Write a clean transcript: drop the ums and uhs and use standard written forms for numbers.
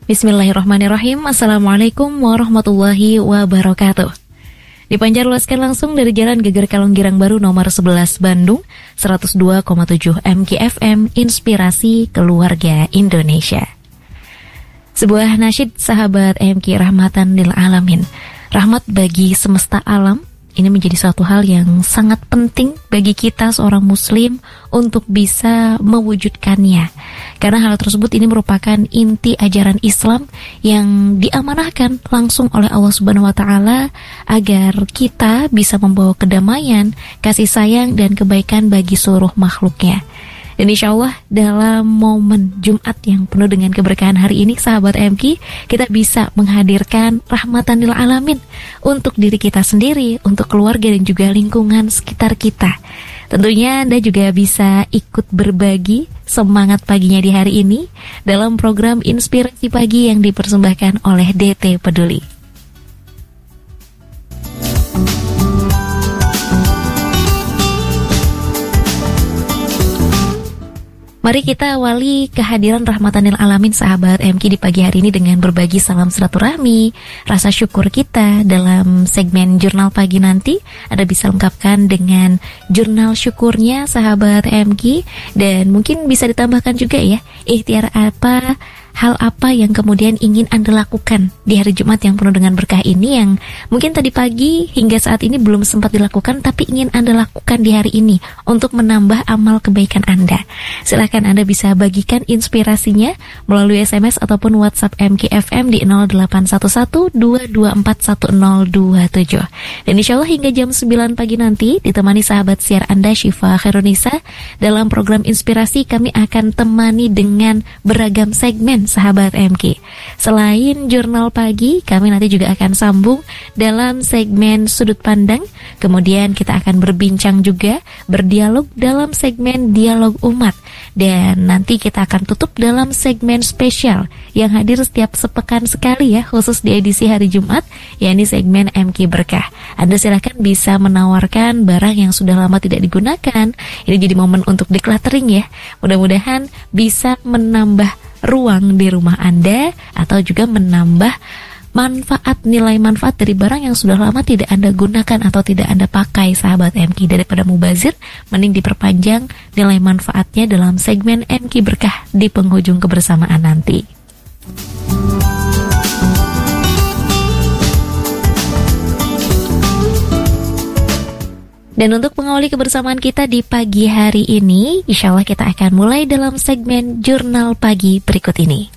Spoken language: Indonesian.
Bismillahirrahmanirrahim. Assalamualaikum warahmatullahi wabarakatuh. Dipancar luaskan langsung dari Jalan Geger Kalong Girang Baru nomor 11 Bandung, 102,7 MKFM, Inspirasi Keluarga Indonesia. Sebuah nasyid sahabat MK Rahmatan lil Alamin. Rahmat bagi semesta alam. Ini menjadi suatu hal yang sangat penting bagi kita seorang muslim untuk bisa mewujudkannya. Karena hal tersebut ini merupakan inti ajaran Islam yang diamanahkan langsung oleh Allah Subhanahu wa taala agar kita bisa membawa kedamaian, kasih sayang dan kebaikan bagi seluruh makhluknya. Dan insya Allah dalam momen Jumat yang penuh dengan keberkahan hari ini, sahabat MK, kita bisa menghadirkan rahmatan lil alamin untuk diri kita sendiri, untuk keluarga dan juga lingkungan sekitar kita. Tentunya Anda juga bisa ikut berbagi semangat paginya di hari ini dalam program Inspirasi Pagi yang dipersembahkan oleh DT Peduli. Mari kita awali kehadiran rahmatan lil alamin sahabat MK di pagi hari ini dengan berbagi salam silaturahmi, rasa syukur kita dalam segmen jurnal pagi nanti. Anda bisa lengkapkan dengan jurnal syukurnya sahabat MK, dan mungkin bisa ditambahkan juga ya, ikhtiar apa, hal apa yang kemudian ingin Anda lakukan di hari Jumat yang penuh dengan berkah ini, yang mungkin tadi pagi hingga saat ini belum sempat dilakukan tapi ingin Anda lakukan di hari ini untuk menambah amal kebaikan Anda. Silakan Anda bisa bagikan inspirasinya melalui SMS ataupun WhatsApp MKFM di 0811-2241027. Dan insya Allah hingga jam 9 pagi nanti ditemani sahabat siar Anda Syifa Khairunisa dalam program Inspirasi. Kami akan temani dengan beragam segmen sahabat MK. Selain jurnal pagi, kami nanti juga akan sambung dalam segmen sudut pandang. Kemudian kita akan berbincang juga, berdialog dalam segmen dialog umat. Dan nanti kita akan tutup dalam segmen spesial yang hadir setiap sepekan sekali ya, khusus di edisi hari Jumat, yakni segmen MK Berkah. Anda silakan bisa menawarkan barang yang sudah lama tidak digunakan. Ini jadi momen untuk decluttering ya. Mudah-mudahan bisa menambah ruang di rumah Anda atau juga menambah manfaat, nilai manfaat dari barang yang sudah lama tidak Anda gunakan atau tidak Anda pakai sahabat MK. Daripada mubazir, mending diperpanjang nilai manfaatnya dalam segmen MK Berkah di penghujung kebersamaan nanti. Dan untuk mengawali kebersamaan kita di pagi hari ini, insya Allah kita akan mulai dalam segmen jurnal pagi berikut ini.